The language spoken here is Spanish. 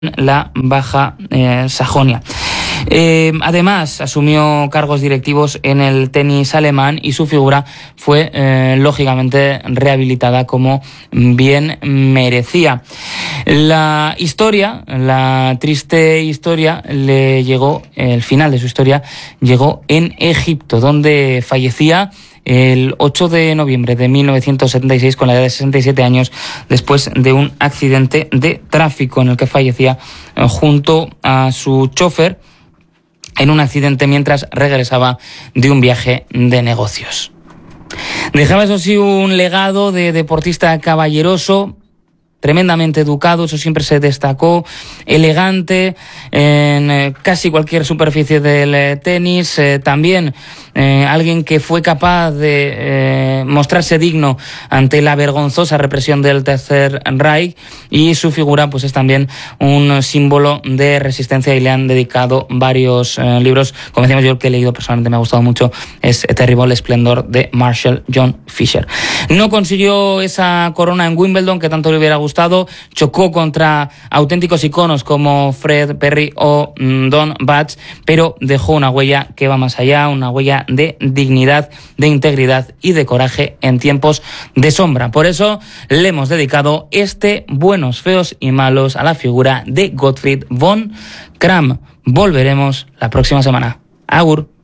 la Baja Sajonia. Además, asumió cargos directivos en el tenis alemán y su figura fue lógicamente rehabilitada como bien merecía. La triste historia le llegó, el final de su historia llegó en Egipto, donde fallecía el 8 de noviembre de 1976 con la edad de 67 años después de un accidente de tráfico en el que fallecía junto a su chofer en un accidente mientras regresaba de un viaje de negocios. Dejaba, eso sí, un legado de deportista caballeroso, tremendamente educado, eso siempre se destacó, elegante en casi cualquier superficie del tenis, también alguien que fue capaz de mostrarse digno ante la vergonzosa represión del Tercer Reich, y su figura pues es también un símbolo de resistencia y le han dedicado varios libros. Como decíamos, yo el que he leído personalmente me ha gustado mucho es Terrible Splendor de Marshall John Fisher. No consiguió esa corona en Wimbledon que tanto le hubiera gustado, chocó contra auténticos iconos como Fred Perry o Don Batch, pero dejó una huella que va más allá, una huella de dignidad, de integridad y de coraje en tiempos de sombra. Por eso le hemos dedicado este Buenos, Feos y Malos a la figura de Gottfried von Cramm. Volveremos la próxima semana. Agur.